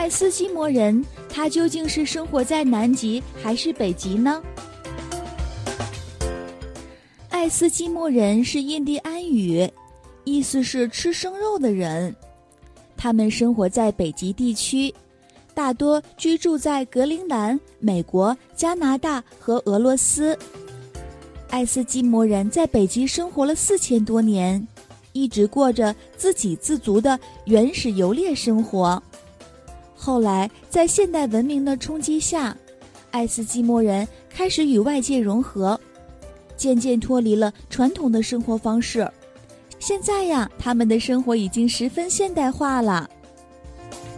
爱斯基摩人，他究竟是生活在南极还是北极呢？爱斯基摩人是印第安语，意思是吃生肉的人。他们生活在北极地区，大多居住在格陵兰、美国、加拿大和俄罗斯。爱斯基摩人在北极生活了4000多年，一直过着自给自足的原始游猎生活。后来，在现代文明的冲击下，爱斯基摩人开始与外界融合，渐渐脱离了传统的生活方式。现在呀，他们的生活已经十分现代化了。